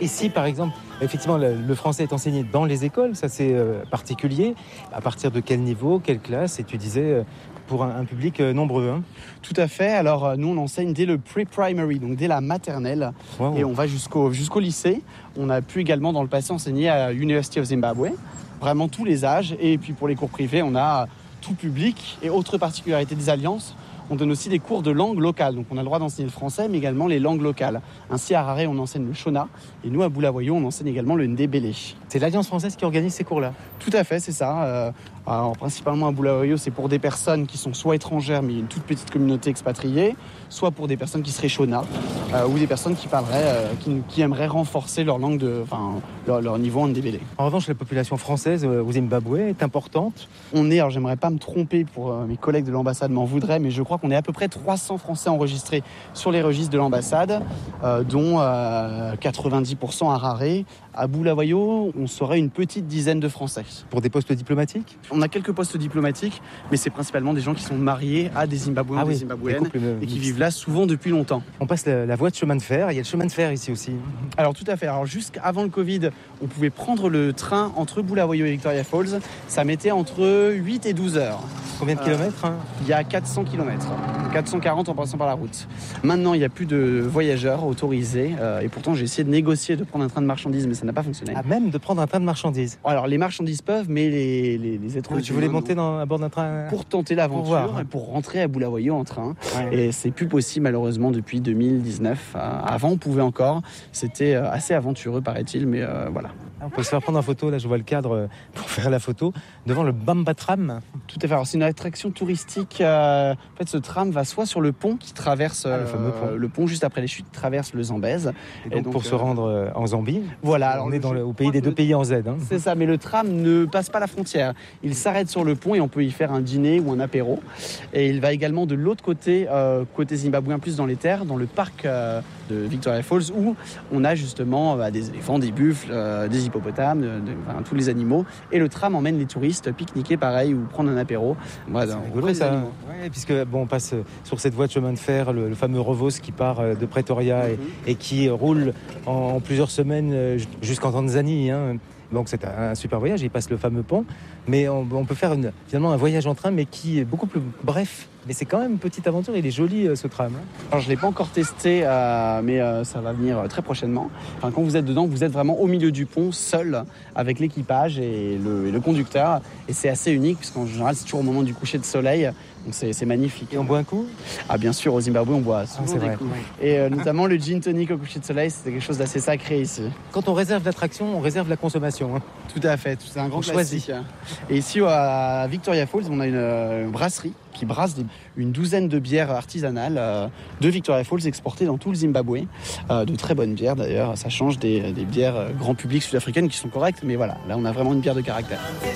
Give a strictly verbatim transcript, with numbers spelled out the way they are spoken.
Et si, par exemple, effectivement, le, le français est enseigné dans les écoles, ça c'est euh, particulier. À partir de quel niveau, quelle classe? Et tu disais euh, pour un, un public euh, nombreux. Hein. Tout à fait. Alors euh, nous, on enseigne dès le pre-primary, donc dès la maternelle, wow. Et on va jusqu'au, jusqu'au lycée. On a pu également dans le passé enseigner à University of Zimbabwe, vraiment tous les âges. Et puis pour les cours privés, on a tout public. Et autre particularité des alliances, on donne aussi des cours de langue locale. Donc on a le droit d'enseigner le français, mais également les langues locales. Ainsi, à Harare, on enseigne le Shona. Et nous, à Bulawayo, on enseigne également le Ndebele. C'est l'Alliance française qui organise ces cours-là? Tout à fait, c'est ça. Euh, alors, principalement à Bulawayo, c'est pour des personnes qui sont soit étrangères, mais une toute petite communauté expatriée, soit pour des personnes qui seraient Shona, euh, ou des personnes qui parleraient, euh, qui, qui aimeraient renforcer leur langue, de, enfin, leur, leur niveau en Ndebele. En revanche, la population française euh, au Zimbabwe est importante. On est, alors j'aimerais pas me tromper pour euh, mes collègues de l'ambassade m'en voudraient, mais je crois qu'on est à peu près trois cents Français enregistrés sur les registres de l'ambassade, euh, dont euh, quatre-vingt-dix pour cent à Harare. À Bulawayo, on serait une petite dizaine de Français. Pour des postes diplomatiques? On a quelques postes diplomatiques, mais c'est principalement des gens qui sont mariés à des Zimbabwéens ah oui, des Zimbabwéennes et qui vivent là souvent depuis longtemps. On passe la, la voie de chemin de fer, il y a le chemin de fer ici aussi. Alors tout à fait, alors jusqu'avant le Covid, on pouvait prendre le train entre Bulawayo et Victoria Falls. Ça mettait entre huit et douze heures. Combien de euh, kilomètres hein? Il y a quatre cents kilomètres, quatre cent quarante en passant par la route. Maintenant, il n'y a plus de voyageurs autorisés euh, et pourtant j'ai essayé de négocier de prendre un train de marchandises, mais ça n'a pas fonctionné. Ah, même de prendre un train de marchandises? Alors les marchandises peuvent, mais les, les, les êtres humains... Tu voulais monter dans, à bord d'un train? Pour tenter l'aventure pour voir, et pour rentrer à Bulawayo en train. Ouais. Et c'est plus possible malheureusement depuis deux mille dix-neuf. Avant on pouvait encore, c'était assez aventureux paraît-il, mais euh, voilà. On peut se faire prendre en photo, là je vois le cadre pour faire la photo, devant le Bamba Tram. Tout à fait, alors c'est une attraction touristique. Euh, en fait ce tram va soit sur le pont qui traverse ah, le, fameux pont. Euh, le pont juste après les chutes, qui traverse le Zambèze. Et donc, et donc pour euh, se rendre en Zambie, voilà, alors on est dans le, au pays des deux pays en Z. Hein. C'est ça, mais le tram ne passe pas la frontière. Il s'arrête sur le pont et on peut y faire un dîner ou un apéro. Et il va également de l'autre côté, euh, côté zimbabwéen, plus dans les terres, dans le parc euh, de Victoria Falls, où on a justement bah, des éléphants, des buffles, euh, des hippopotames, de, de, enfin, tous les animaux. Et le tram emmène les touristes pique-niquer pareil ou prendre un apéro. Voilà, c'est rigolo ça. Ouais, puisque bon, on passe sur cette voie de chemin de fer, le, le fameux Revos qui part de Pretoria mm-hmm. et, et qui roule en, en plusieurs semaines jusqu'en Tanzanie. Hein. Donc c'est un super voyage, il passe le fameux pont, mais on, on peut faire une, finalement un voyage en train, mais qui est beaucoup plus bref. Mais c'est quand même une petite aventure, il est joli ce tram. Hein. Alors je ne l'ai pas encore testé, euh, mais euh, ça va venir très prochainement. Enfin, quand vous êtes dedans, vous êtes vraiment au milieu du pont, seul, avec l'équipage et le, et le conducteur. Et c'est assez unique, puisqu'en général, c'est toujours au moment du coucher de soleil. Donc c'est, c'est magnifique. Et on boit un coup? Ah bien sûr, au Zimbabwe, on boit souvent ah, c'est des vrai. coups. Oui. Et euh, notamment le gin tonic au coucher de soleil, c'est quelque chose d'assez sacré ici. Quand on réserve l'attraction, on réserve la consommation. Hein. Tout à fait, c'est un grand classique. Et ici, à Victoria Falls, on a une, une brasserie qui brasse des, une douzaine de bières artisanales euh, de Victoria Falls exportées dans tout le Zimbabwe. Euh, de très bonnes bières d'ailleurs, ça change des, des bières grand public sud-africaines qui sont correctes, mais voilà, là on a vraiment une bière de caractère.